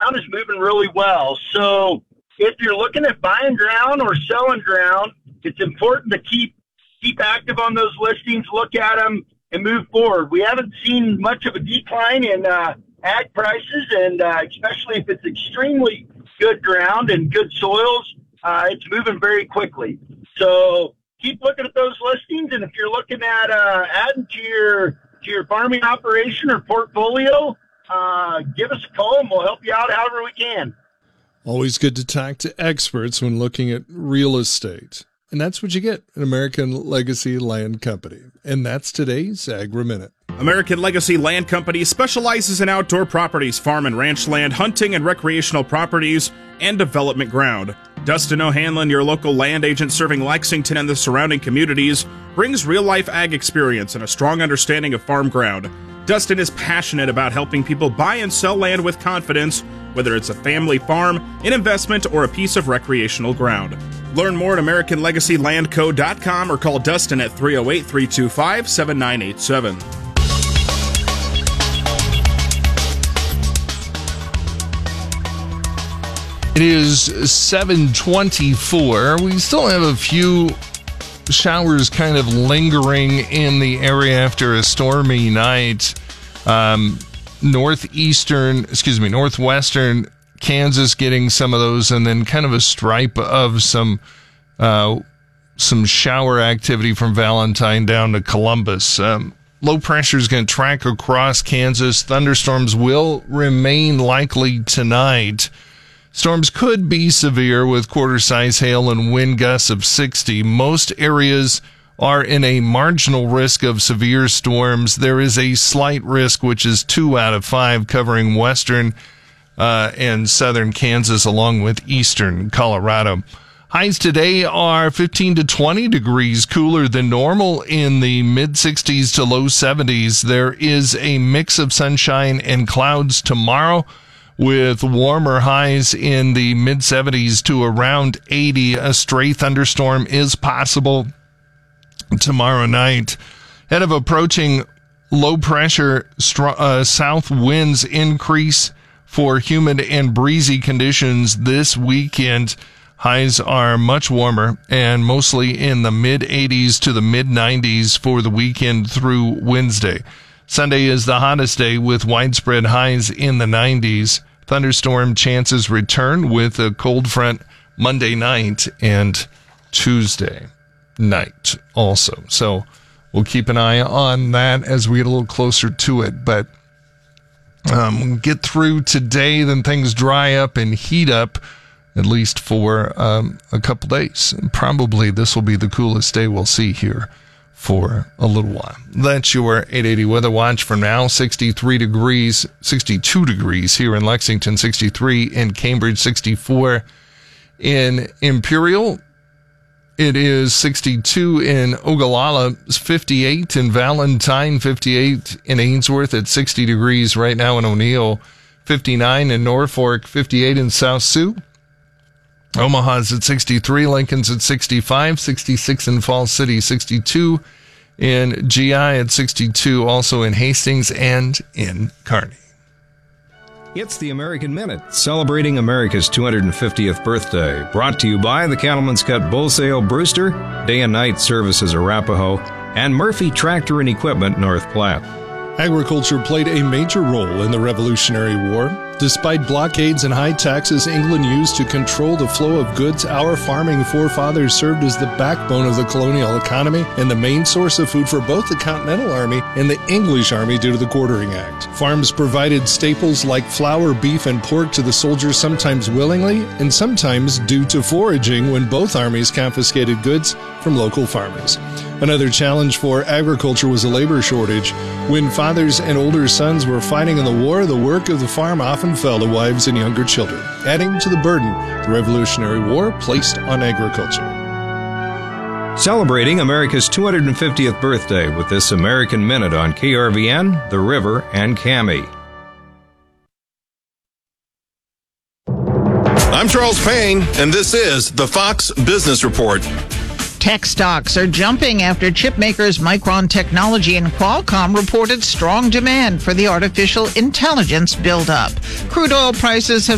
ground is moving really well. So if you're looking at buying ground or selling ground, it's important to keep active on those listings, look at them, and move forward. We haven't seen much of a decline in ag prices, and especially if it's extremely good ground and good soils, it's moving very quickly. So keep looking at those listings, and if you're looking at adding to your farming operation or portfolio, give us a call and we'll help you out however we can. Always good to talk to experts when looking at real estate. And that's what you get at American Legacy Land Company. And that's today's Agri-Minute. American Legacy Land Company specializes in outdoor properties, farm and ranch land, hunting and recreational properties, and development ground. Dustin O'Hanlon, your local land agent serving Lexington and the surrounding communities, brings real-life ag experience and a strong understanding of farm ground. Dustin is passionate about helping people buy and sell land with confidence, whether it's a family farm, an investment, or a piece of recreational ground. Learn more at AmericanLegacyLandCo.com or call Dustin at 308-325-7987. It is 7:24. We still have a few showers kind of lingering in the area after a stormy night. Northwestern Kansas getting some of those, and then kind of a stripe of some shower activity from Valentine down to Columbus. Low pressure is going to track across Kansas. Thunderstorms will remain likely tonight. Storms could be severe with quarter-size hail and wind gusts of 60. Most areas are in a marginal risk of severe storms. There is a slight risk, which is 2 out of 5, covering western and southern Kansas along with eastern Colorado. Highs today are 15 to 20 degrees cooler than normal in the mid-60s to low 70s. There is a mix of sunshine and clouds tomorrow, with warmer highs in the mid-70s to around 80. A stray thunderstorm is possible tomorrow night. Ahead of approaching low pressure, south winds increase for humid and breezy conditions this weekend. Highs are much warmer and mostly in the mid-80s to the mid-90s for the weekend through Wednesday. Sunday is the hottest day with widespread highs in the 90s. Thunderstorm chances return with a cold front Monday night and Tuesday night also. So we'll keep an eye on that as we get a little closer to it. But we'll get through today, then things dry up and heat up, at least for a couple days. And probably this will be the coolest day we'll see here for a little while. That's your 880 Weather Watch for now. 62 degrees here in Lexington, 63 in Cambridge, 64 in Imperial. It is 62 in Ogallala, 58 in Valentine, 58 in Ainsworth at 60 degrees right now in O'Neill, 59 in Norfolk, 58 in South Sioux. Omaha's at 63, Lincoln's at 65, 66 in Falls City, 62 in GI at 62, also in Hastings and in Kearney. It's the American Minute, celebrating America's 250th birthday. Brought to you by the Cattleman's Cut Bull Sale Brewster, Day and Night Services Arapahoe, and Murphy Tractor and Equipment North Platte. Agriculture played a major role in the Revolutionary War. Despite blockades and high taxes England used to control the flow of goods, our farming forefathers served as the backbone of the colonial economy and the main source of food for both the Continental Army and the English Army due to the Quartering Act. Farms provided staples like flour, beef, and pork to the soldiers, sometimes willingly and sometimes due to foraging when both armies confiscated goods from local farmers. Another challenge for agriculture was a labor shortage. When fathers and older sons were fighting in the war, the work of the farm often fell to wives and younger children, adding to the burden the Revolutionary War placed on agriculture. Celebrating America's 250th birthday with this American Minute on KRVN, The River, and Cami. I'm Charles Payne, and this is the Fox Business Report. Tech stocks are jumping after chip makers Micron Technology and Qualcomm reported strong demand for the artificial intelligence buildup. Crude oil prices have